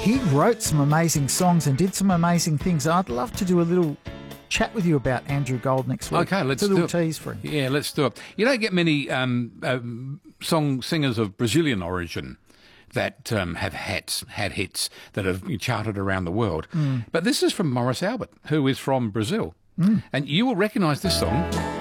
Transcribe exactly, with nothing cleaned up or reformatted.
he wrote some amazing songs and did some amazing things. I'd love to do a little chat with you about Andrew Gold next week. Okay, let's it's a little do it. tease for him. Yeah, let's do it. You don't get many um, uh, song singers of Brazilian origin that um, have hats, had hits that have charted around the world. Mm. But this is from Morris Albert, who is from Brazil. Mm. And you will recognise this song.